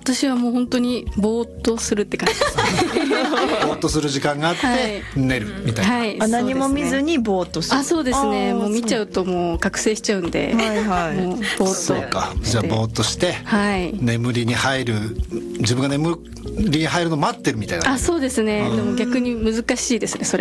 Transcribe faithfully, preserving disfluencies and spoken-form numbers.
私はもう本当にぼーっとするって感じですぼーっとする時間があって、はい、寝るみたいな、はい、 あ、何も見ずにぼーっとする。 あ、そうですね。もう見ちゃうともう覚醒しちゃうんで、はいはい、もうぼーっと。 そうか。じゃあぼーっとして、はい、眠りに入る、自分が眠りに入るのを待ってるみたいな。 あ、そうですね。でも逆に難しいですね、それは。